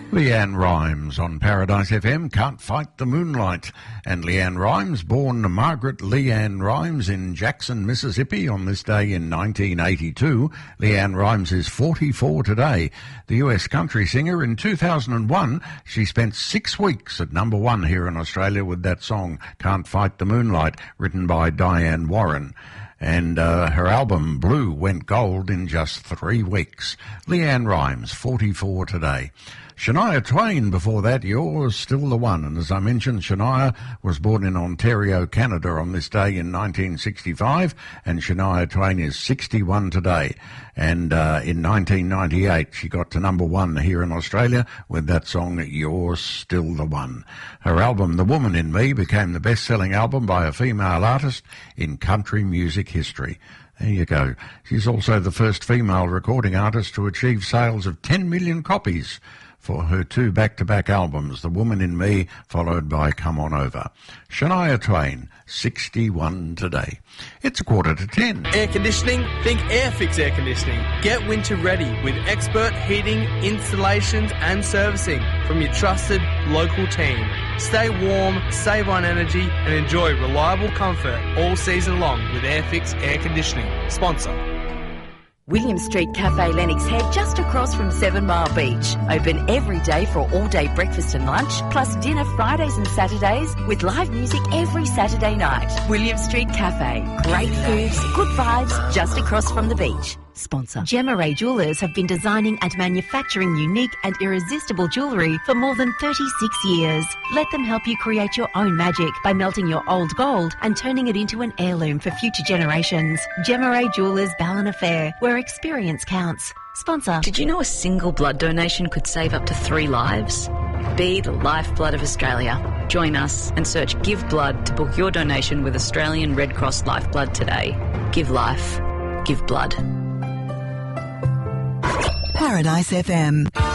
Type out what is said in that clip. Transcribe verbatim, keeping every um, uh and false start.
Leanne Rimes on Paradise F M, Can't Fight the Moonlight. And Leanne Rimes, born Margaret Leanne Rimes in Jackson, Mississippi on this day in nineteen eighty-two. Leanne Rimes is forty-four today. The U S country singer. In two thousand one, she spent six weeks at number one here in Australia with that song, Can't Fight the Moonlight, written by Diane Warren. And uh, her album, Blue, went gold in just three weeks. Leanne Rimes, forty-four today. Shania Twain before that, You're Still the One. And as I mentioned, Shania was born in Ontario, Canada on this day in nineteen sixty-five, and Shania Twain is sixty-one today. And uh, in nineteen ninety-eight, she got to number one here in Australia with that song, You're Still the One. Her album, The Woman in Me, became the best-selling album by a female artist in country music history. There you go. She's also the first female recording artist to achieve sales of ten million copies for her two back-to-back albums, The Woman in Me, followed by Come On Over. Shania Twain, sixty-one today. It's a quarter to ten. Air conditioning? Think Airfix Air Conditioning. Get winter ready with expert heating, installations and servicing from your trusted local team. Stay warm, save on energy and enjoy reliable comfort all season long with Airfix Air Conditioning. Sponsor. William Street Cafe Lennox Head, just across from Seven Mile Beach. Open every day for all-day breakfast and lunch, plus dinner Fridays and Saturdays with live music every Saturday night. William Street Cafe. Great foods, good vibes, just across from the beach. Sponsor. Gemma Ray Jewellers have been designing and manufacturing unique and irresistible jewellery for more than thirty-six years. Let them help you create your own magic by melting your old gold and turning it into an heirloom for future generations. Gemma Ray Jewellers, Ballina Fair, where experience counts. Sponsor. Did you know a single blood donation could save up to three lives? Be the lifeblood of Australia. Join us and search Give Blood to book your donation with Australian Red Cross Lifeblood today. Give life. Give blood. Paradise F M.